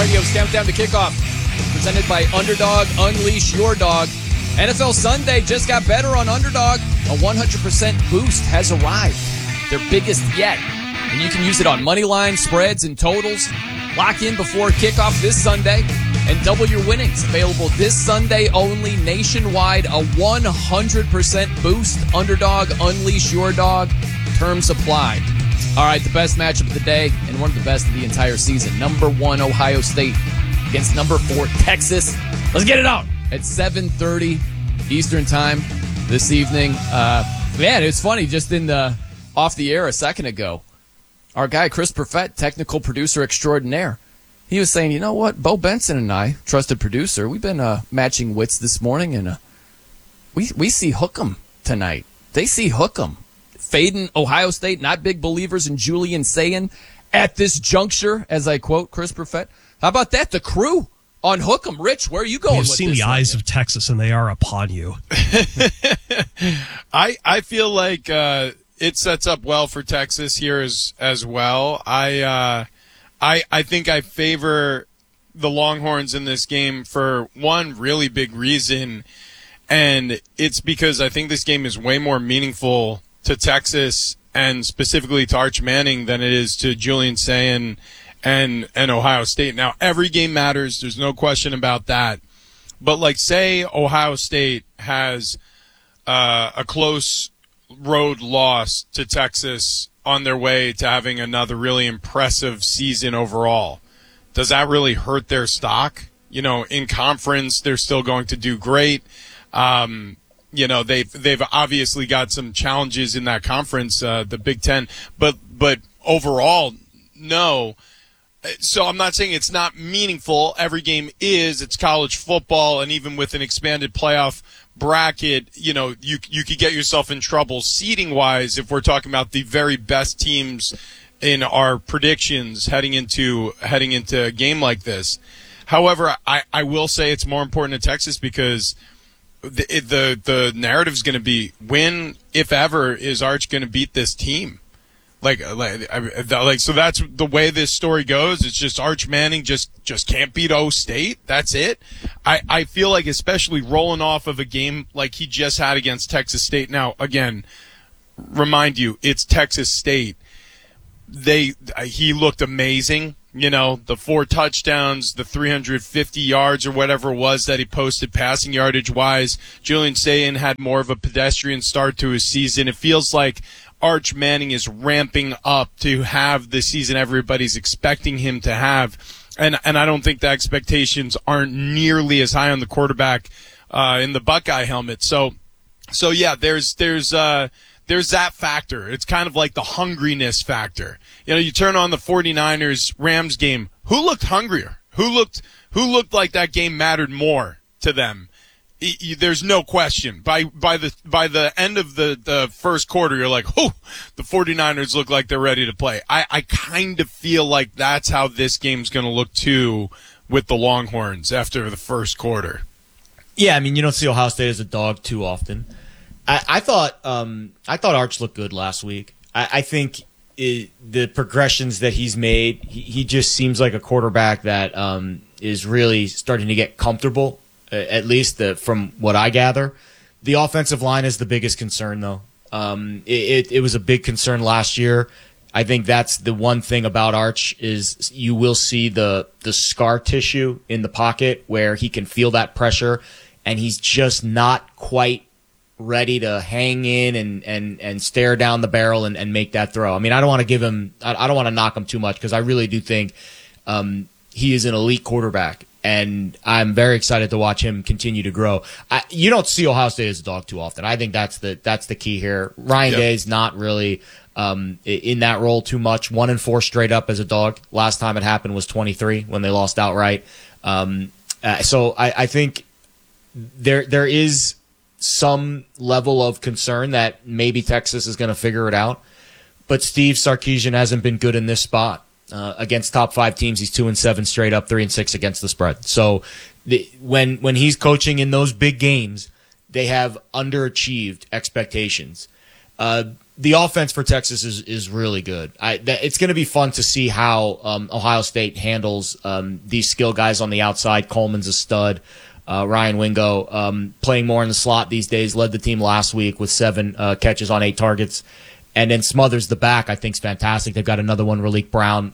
Radio's Countdown to Kickoff, presented by Underdog. Unleash your dog. NFL Sunday just got better on Underdog. A 100% boost has arrived, their biggest yet. And you can use it on money line, spreads, and totals. Lock in before kickoff this Sunday and double your winnings. Available this Sunday only nationwide. A 100% boost. Underdog, unleash your dog. Terms apply. All right, the best matchup of the day and one of the best of the entire season. Number 1, Ohio State against number 4, Texas. Let's get it out at 7:30 Eastern time this evening. Man, it's funny, just in the off the air a second ago, our guy Chris Perfett, technical producer extraordinaire, he was saying, you know what, Bo Benson and I, trusted producer, we've been matching wits this morning, and we see Hookem tonight. They see Hookem. Fading Ohio State, not big believers in Julian Sayin at this juncture, as I quote Chris Perfett. How about that? The crew on Hookem. Rich, where are you going with this? You've seen the eyes of Texas, and they are upon you. I feel like it sets up well for Texas here as well. I think I favor the Longhorns in this game for one really big reason, and it's because I think this game is way more meaningful to Texas and specifically to Arch Manning than it is to Julian Sayin and Ohio State. Now, every game matters. There's no question about that. But, like, say Ohio State has a close road loss to Texas on their way to having another really impressive season overall. Does that really hurt their stock? You know, in conference, they're still going to do great. You know, they've obviously got some challenges in that conference, the Big Ten, but overall, no. So I'm not saying it's not meaningful. Every game is. It's college football, and even with an expanded playoff bracket, you know, you could get yourself in trouble seeding-wise if we're talking about the very best teams in our predictions heading into a game like this. However, I will say it's more important to Texas because the narrative is going to be, when, if ever, is Arch going to beat this team? Like, so that's the way this story goes. It's just Arch Manning just can't beat O State. That's it. I feel like, especially rolling off of a game like he just had against Texas State. Now, again, remind you, it's Texas State. He looked amazing. You know, the 4 touchdowns, the 350 yards or whatever it was that he posted passing yardage-wise. Julian Sayin had more of a pedestrian start to his season. It feels like Arch Manning is ramping up to have the season everybody's expecting him to have. And I don't think the expectations aren't nearly as high on the quarterback in the Buckeye helmet. So yeah, there's that factor. It's kind of like the hungriness factor. You know, you turn on the 49ers-Rams game. Who looked hungrier? Who looked like that game mattered more to them? There's no question. By the end of the first quarter, you're like, oh, the 49ers look like they're ready to play. I kind of feel like that's how this game's going to look too with the Longhorns after the first quarter. Yeah, I mean, you don't see Ohio State as a dog too often. I thought Arch looked good last week. I think the progressions that he's made, he just seems like a quarterback that is really starting to get comfortable, at least from what I gather. The offensive line is the biggest concern, though. It was a big concern last year. I think that's the one thing about Arch is you will see the scar tissue in the pocket where he can feel that pressure, and he's just not quite ready to hang in and stare down the barrel and make that throw. I mean, I don't want to give him, I don't want to knock him too much because I really do think he is an elite quarterback, and I'm very excited to watch him continue to grow. You don't see Ohio State as a dog too often. I think that's the key here. Ryan Day's not really in that role too much. 1-4 straight up as a dog. Last time it happened was 23 when they lost outright. So I think there is some level of concern that maybe Texas is going to figure it out. But Steve Sarkisian hasn't been good in this spot. Against top 5 teams, he's 2-7 straight up, 3-6 against the spread. So when he's coaching in those big games, they have underachieved expectations. the offense for Texas is really good. It's going to be fun to see how Ohio State handles these skill guys on the outside. Coleman's a stud. Ryan Wingo playing more in the slot these days, led the team last week with 7 catches on 8 targets. And then Smothers, the back, I think is fantastic. They've got another one, Raleek Brown,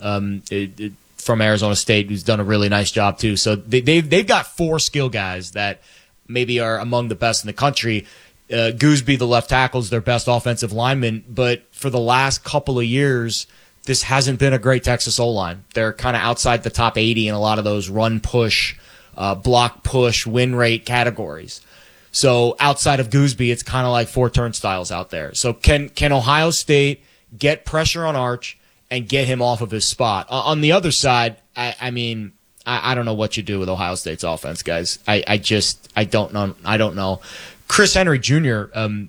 from Arizona State, who's done a really nice job too. So they've got 4 skill guys that maybe are among the best in the country. Gooseby, the left tackle, is their best offensive lineman, but for the last couple of years, this hasn't been a great Texas O-line. They're kind of outside the top 80 in a lot of those run push, block push, win rate categories. So outside of Gooseby, it's kind of like 4 turnstiles out there. So can Ohio State get pressure on Arch and get him off of his spot? On the other side, I mean, I don't know what you do with Ohio State's offense, guys. I don't know. I don't know. Chris Henry Jr.,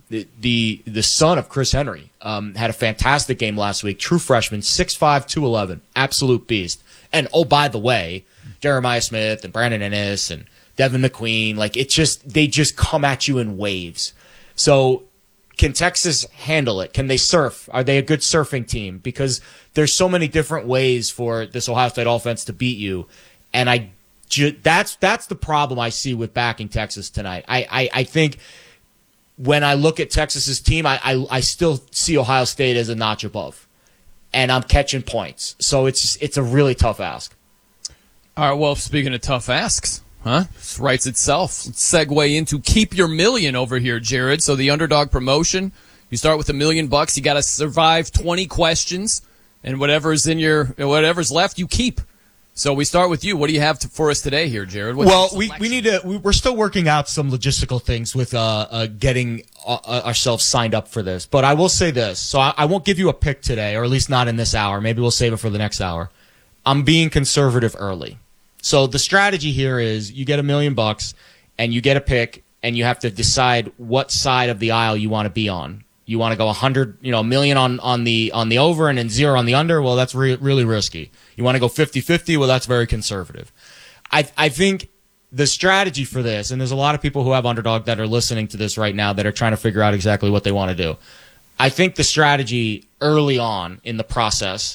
the son of Chris Henry, had a fantastic game last week. True freshman, 6'5", 211, absolute beast. And oh, by the way, Jeremiah Smith and Brandon Ennis and Devin McQueen, like they just come at you in waves. So can Texas handle it? Can they surf? Are they a good surfing team? Because there's so many different ways for this Ohio State offense to beat you, and that's the problem I see with backing Texas tonight. I think when I look at Texas's team, I still see Ohio State as a notch above, and I'm catching points. So it's a really tough ask. All right, well, speaking of tough asks, this writes itself. Let's segue into Keep Your Million over here, Jared. So the underdog promotion, you start with $1 million. You got to survive 20 questions, and whatever's left, you keep. So we start with you. What do you have for us today here, Jared? We're still working out some logistical things with getting ourselves signed up for this. But I will say this. So I won't give you a pick today, or at least not in this hour. Maybe we'll save it for the next hour. I'm being conservative early. So the strategy here is you get $1 million and you get a pick, and you have to decide what side of the aisle you want to be on. You want to go 100, $1 million on the over and then 0 on the under. Well, that's really risky. You want to go 50-50. Well, that's very conservative. I think the strategy for this, and there's a lot of people who have underdog that are listening to this right now that are trying to figure out exactly what they want to do. I think the strategy early on in the process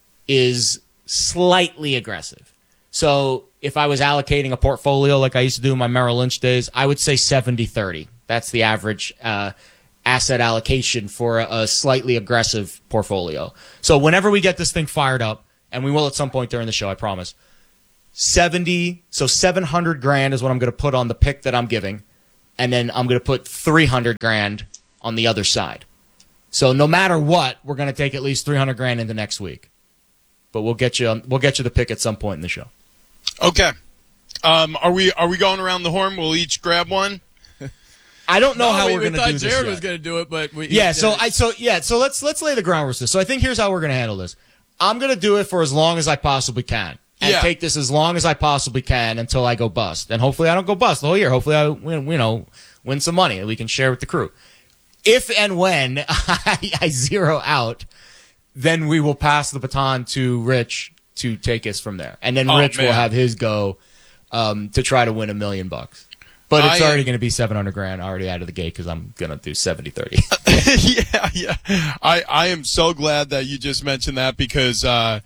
is slightly aggressive. So if I was allocating a portfolio like I used to do in my Merrill Lynch days, I would say 70-30. That's the average asset allocation for a slightly aggressive portfolio. So whenever we get this thing fired up, and we will at some point during the show, I promise, 700 grand is what I'm going to put on the pick that I'm giving, and then I'm going to put 300 grand on the other side. So no matter what, we're going to take at least 300 grand into next week. But we'll get you the pick at some point in the show. Okay. Are we going around the horn? We'll each grab one. I don't know how we're going to do this. Jared yet. was going to do it, but So let's lay the groundwork for this. So I think here's how we're going to handle this. I'm going to do it for as long as I possibly can, and take this as long as I possibly can until I go bust. And hopefully I don't go bust the whole year. Hopefully I win some money that we can share with the crew. If and when I zero out, then we will pass the baton to Rich to take us from there, and then Rich will have his go to try to win $1 million. But it's already going to be 700 grand already out of the gate because I'm going to do 70-30. Yeah. I am so glad that you just mentioned that because I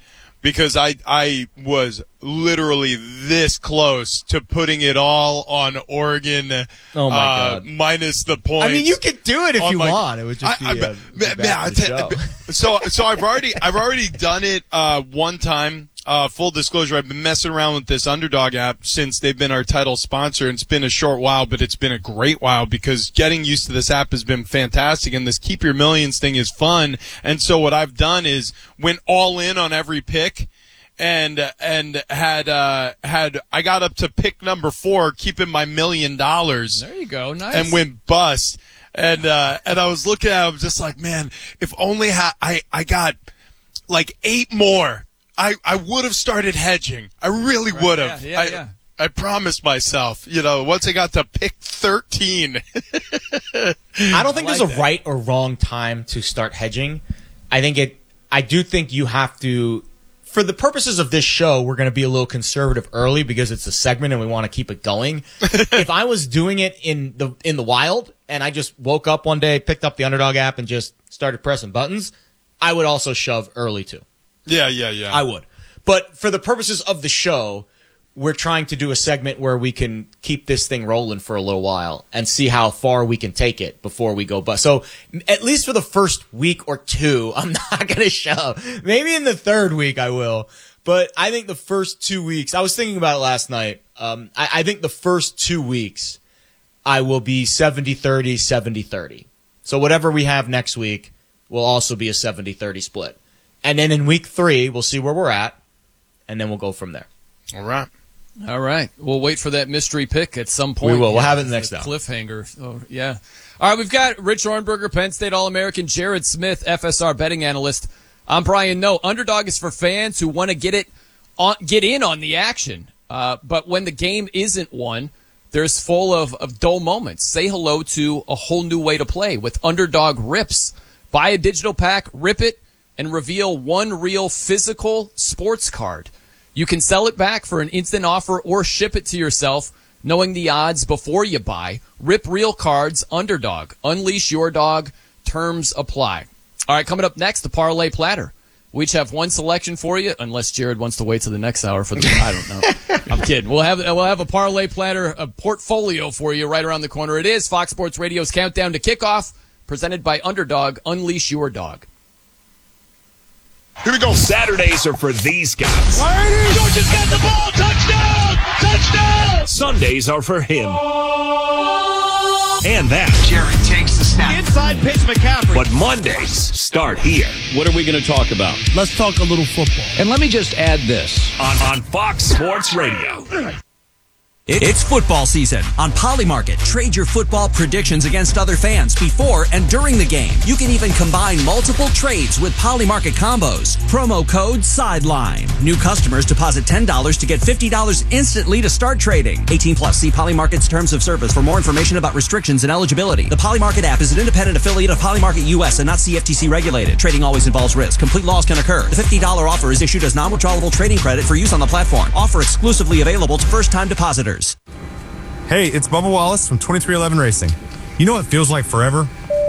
was literally this close to putting it all on Oregon. Oh my God. Minus the points. I mean, you could do it if you want. It would just be So I've already done it one time. Full disclosure, I've been messing around with this Underdog app since they've been our title sponsor, and it's been a short while, but it's been a great while because getting used to this app has been fantastic, and this Keep Your Millions thing is fun. And so what I've done is went all in on every pick, and had I got up to pick number 4, keeping my $1 million. There you go, nice. And went bust. And I was looking at it, I was just like, man, if only I got like 8 more. I would have started hedging. I really would have. Yeah. I promised myself, once I got to pick 13. I don't think there's a right or wrong time to start hedging. I do think you have to for the purposes of this show, we're going to be a little conservative early because it's a segment and we want to keep it going. If I was doing it in the wild and I just woke up one day, picked up the Underdog app and just started pressing buttons, I would also shove early too. Yeah. I would. But for the purposes of the show, we're trying to do a segment where we can keep this thing rolling for a little while and see how far we can take it before we go. So at least for the first week or two, I'm not going to shove. Maybe in the third week I will. But I think the first 2 weeks, I was thinking about it last night. I think the first 2 weeks I will be 70-30, 70-30. So whatever we have next week will also be a 70-30 split. And then in week 3, we'll see where we're at, and then we'll go from there. All right. We'll wait for that mystery pick at some point. We will. We'll have it next time. Cliffhanger. Oh, yeah. All right. We've got Rich Ornberger, Penn State All-American, Jared Smith, FSR betting analyst. I'm Brian Noe. Underdog is for fans who want to get in on the action. But when the game isn't won, there's full of dull moments. Say hello to a whole new way to play with Underdog Rips. Buy a digital pack, rip it, and reveal one real physical sports card. You can sell it back for an instant offer or ship it to yourself, knowing the odds before you buy. Rip real cards, Underdog. Unleash your dog. Terms apply. All right, coming up next, the Parlay Platter. We each have one selection for you, unless Jared wants to wait till the next hour for the. I don't know. I'm kidding. We'll have a Parlay Platter portfolio for you right around the corner. It is Fox Sports Radio's Countdown to Kickoff, presented by Underdog. Unleash your dog. Here we go. Saturdays are for these guys. Georgia's got the ball. Touchdown! Touchdown! Sundays are for him. And that. Jared takes the snap. Inside pitch McCaffrey. But Mondays start here. What are we going to talk about? Let's talk a little football. And let me just add this. On Fox Sports Radio. It's football season. On Polymarket, trade your football predictions against other fans before and during the game. You can even combine multiple trades with Polymarket combos. Promo code SIDELINE. New customers deposit $10 to get $50 instantly to start trading. 18 plus. See Polymarket's terms of service for more information about restrictions and eligibility. The Polymarket app is an independent affiliate of Polymarket US and not CFTC regulated. Trading always involves risk. Complete loss can occur. The $50 offer is issued as non-withdrawable trading credit for use on the platform. Offer exclusively available to first-time depositors. Hey, it's Bubba Wallace from 2311 Racing. You know what feels like forever?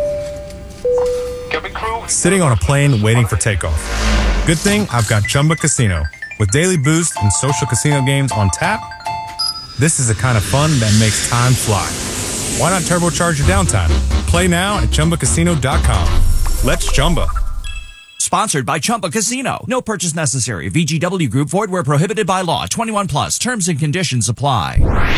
Sitting on a plane waiting for takeoff. Good thing I've got Chumba Casino. With daily boost and social casino games on tap, this is the kind of fun that makes time fly. Why not turbocharge your downtime? Play now at ChumbaCasino.com. Let's Chumba. Sponsored by Chumba Casino. No purchase necessary. VGW Group. Void where prohibited by law. 21 plus. Terms and conditions apply.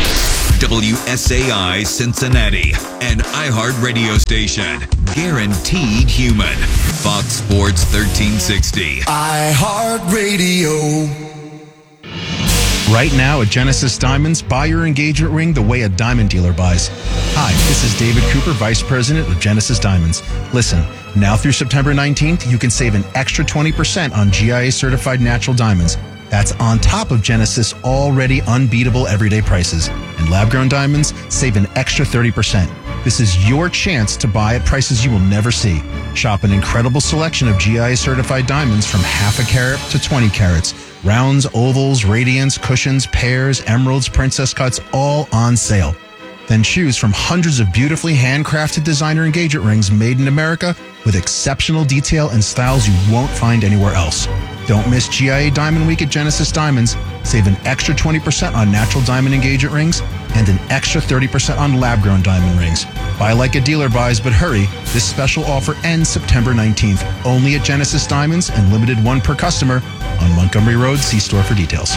WSAI Cincinnati, an iHeart radio station. Guaranteed human. Fox Sports 1360. iHeart Radio. Right now at Genesis Diamonds, buy your engagement ring the way a diamond dealer buys. Hi, this is David Cooper, Vice President of Genesis Diamonds. Listen, now through September 19th, you can save an extra 20% on GIA certified natural diamonds. That's on top of Genesis' already unbeatable everyday prices. And lab-grown diamonds save an extra 30%. This is your chance to buy at prices you will never see. Shop an incredible selection of GIA certified diamonds from half a carat to 20 carats. Rounds, ovals, radiants, cushions, pairs, emeralds, princess cuts, all on sale. Then choose from hundreds of beautifully handcrafted designer engagement rings made in America with exceptional detail and styles you won't find anywhere else. Don't miss GIA Diamond Week at Genesis Diamonds. Save an extra 20% on natural diamond engagement rings and an extra 30% on lab-grown diamond rings. Buy like a dealer buys, but hurry. This special offer ends September 19th. Only at Genesis Diamonds and limited one per customer on Montgomery Road. See store for details.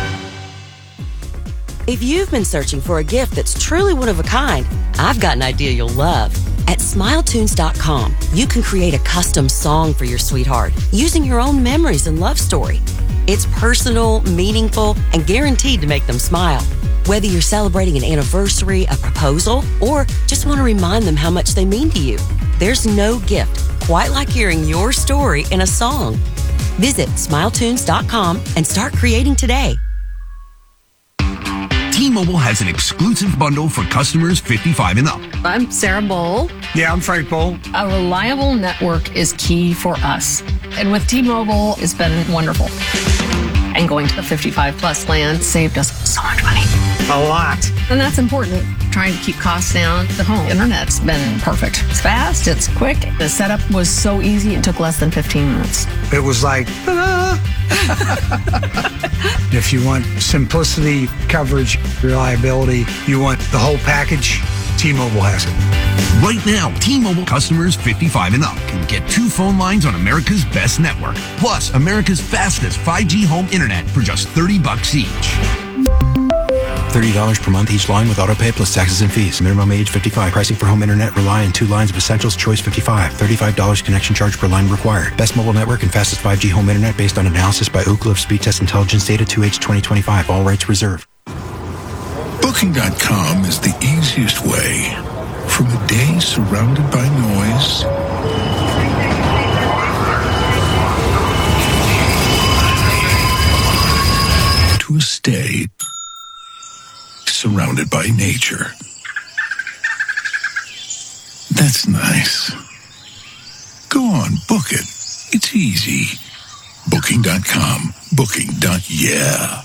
If you've been searching for a gift that's truly one of a kind, I've got an idea you'll love. At SmileTunes.com, you can create a custom song for your sweetheart using your own memories and love story. It's personal, meaningful, and guaranteed to make them smile. Whether you're celebrating an anniversary, a proposal, or just want to remind them how much they mean to you, there's no gift quite like hearing your story in a song. Visit SmileTunes.com and start creating today. T-Mobile has an exclusive bundle for customers 55 and up. I'm Sarah Bowl. Yeah, I'm Frank Bowl. A reliable network is key for us. And with T-Mobile, it's been wonderful. And going to the 55 plus plan saved us so much money. A lot. And that's important. Trying to keep costs down. The home internet's been perfect. It's fast, it's quick. The setup was so easy, it took less than 15 minutes. It was like, if you want simplicity, coverage, reliability, you want the whole package, T-Mobile has it. Right now, T-Mobile customers 55 and up can get 2 phone lines on America's best network, plus America's fastest 5G home internet for just $30 each. $30 per month each line with autopay plus taxes and fees. Minimum age 55. Pricing for home internet rely on 2 lines of essentials. Choice 55. $35 connection charge per line required. Best mobile network and fastest 5G home internet based on analysis by Ookla of Speed Test Intelligence data 2H 2025. All rights reserved. Booking.com is the easiest way from a day surrounded by noise to a stay surrounded by nature. That's nice. Go on, book it. It's easy. Booking.com. Booking.yeah.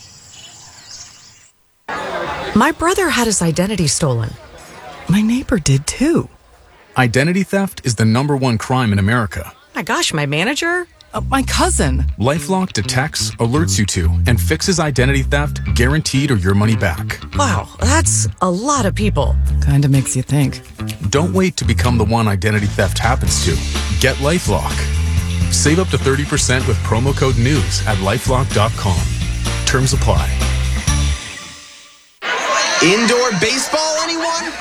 My brother had his identity stolen. My neighbor did too. Identity theft is the #1 crime in America. My gosh, my manager? My cousin. LifeLock detects, alerts you to, and fixes identity theft guaranteed or your money back. Wow, that's a lot of people. Kinda makes you think. Don't wait to become the one identity theft happens to. Get LifeLock. Save up to 30% with promo code NEWS at LifeLock.com. Terms apply. Indoor baseball, anyone?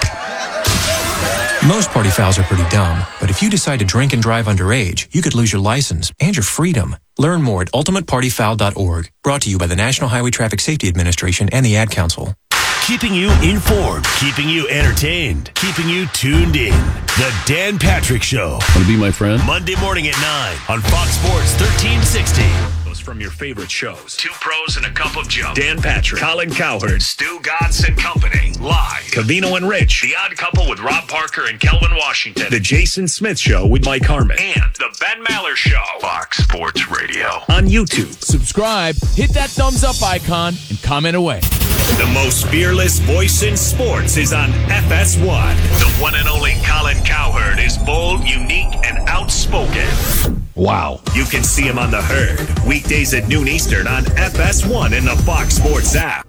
Most party fouls are pretty dumb, but if you decide to drink and drive underage, you could lose your license and your freedom. Learn more at ultimatepartyfoul.org. Brought to you by the National Highway Traffic Safety Administration and the Ad Council. Keeping you informed, keeping you entertained, keeping you tuned in. The Dan Patrick Show. Want to be my friend? Monday morning at 9 on Fox Sports 1360. From your favorite shows. 2 pros and a cup of Joe. Dan Patrick, Colin Cowherd, Stu Gatz and Company. Live. Covino and Rich. The Odd Couple with Rob Parker and Kelvin Washington. The Jason Smith Show with Mike Harmon. And The Ben Maller Show. Fox Sports Radio. On YouTube. Subscribe, hit that thumbs up icon, and comment away. The most fearless voice in sports is on FS1. The one and only Colin Cowherd is bold, unique, and outspoken. Wow. You can see him on The Herd, weekdays at noon Eastern on FS1 in the Fox Sports app.